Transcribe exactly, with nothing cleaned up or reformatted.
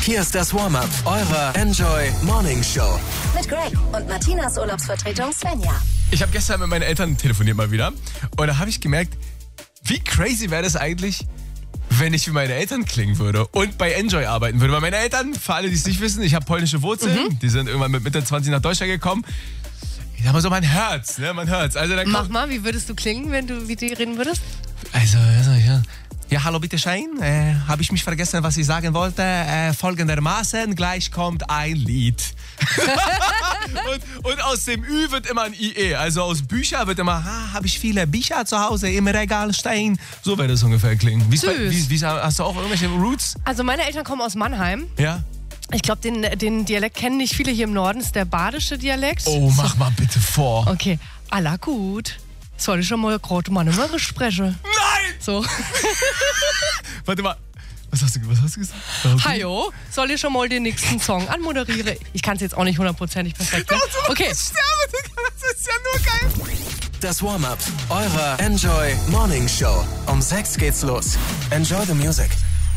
Hier ist das Warm-Up eurer Enjoy Morning Show. Mit Greg und Martinas Urlaubsvertretung Svenja. Ich habe gestern mit meinen Eltern telefoniert mal wieder und da habe ich gemerkt, wie crazy wäre das eigentlich, wenn ich wie meine Eltern klingen würde und bei Enjoy arbeiten würde. Weil meine Eltern, für alle, die es nicht wissen, ich habe polnische Wurzeln, mhm. die sind irgendwann mit Mitte zwanzig nach Deutschland gekommen. Ich sag mal so, man hört's, ne, man hört's. Also, dann Mach mal, wie würdest du klingen, wenn du wie die reden würdest? Also, also ja. Ja, hallo, bitte schön. Äh, habe ich mich vergessen, was ich sagen wollte? Äh, folgendermaßen, gleich kommt ein Lied. und, und aus dem Ü wird immer ein I E. Also aus Bücher wird immer, ah, habe ich viele Bücher zu Hause im Regal stehen. So wird es ungefähr klingen. Wie's bei, wie, wie, hast du auch irgendwelche Roots? Also meine Eltern kommen aus Mannheim. Ja. Ich glaube, den, den Dialekt kennen nicht viele hier im Norden. Das ist der badische Dialekt. Oh, mach mal bitte vor. Okay, alla gut. Soll ich schon mal gerade mal Nummer sprechen? Nein! So. Warte mal. Was hast du, was hast du gesagt? Hallo, soll ich schon mal den nächsten Song anmoderieren? Ich kann es jetzt auch nicht hundertprozentig perfekt. Ne? Okay. Ich sterbe, das ist ja nur geil. Das Warm-Up eurer Enjoy Morning Show. Um sechs geht's los. Enjoy the music.